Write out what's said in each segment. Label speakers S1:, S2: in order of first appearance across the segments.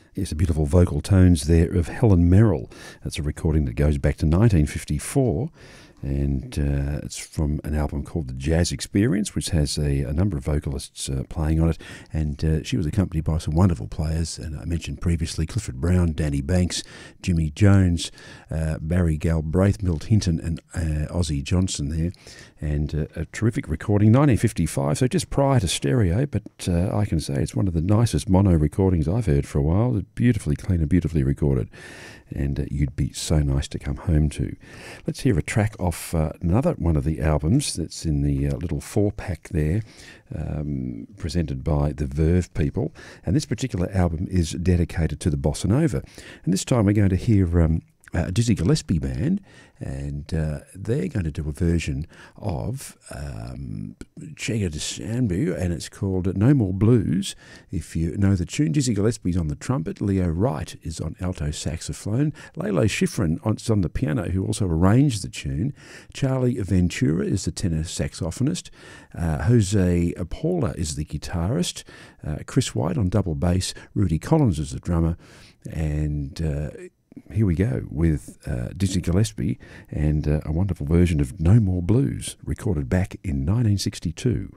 S1: Yes, the beautiful vocal tones there of Helen Merrill. That's a recording that goes back to 1954. And it's from an album called The Jazz Experience, which has a number of vocalists playing on it. And she was accompanied by some wonderful players. And I mentioned previously Clifford Brown, Danny Banks, Jimmy Jones, Barry Galbraith, Milt Hinton and Ozzie Johnson there. And a terrific recording, 1955, so just prior to stereo, but I can say it's one of the nicest mono recordings I've heard for a while. It's beautifully clean and beautifully recorded. And you'd be so nice to come home to. Let's hear a track off another one of the albums that's in the little 4-pack there, presented by the Verve people. And this particular album is dedicated to the Bossa Nova. And this time we're going to hear Dizzy Gillespie Band, and they're going to do a version of Chega de Sambu, and it's called No More Blues. If you know the tune, Dizzy Gillespie's on the trumpet, Leo Wright is on alto saxophone, Lalo Schifrin is on the piano, who also arranged the tune, Charlie Ventura is the tenor saxophonist, Jose Paula is the guitarist, Chris White on double bass, Rudy Collins is the drummer, and here we go with Dizzy Gillespie and a wonderful version of No More Blues, recorded back in 1962.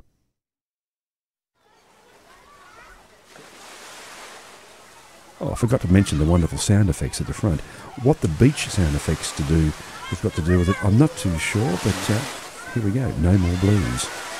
S1: Oh, I forgot to mention the wonderful sound effects at the front. What the beach sound effects have got to do with it, I'm not too sure, but here we go, No More Blues.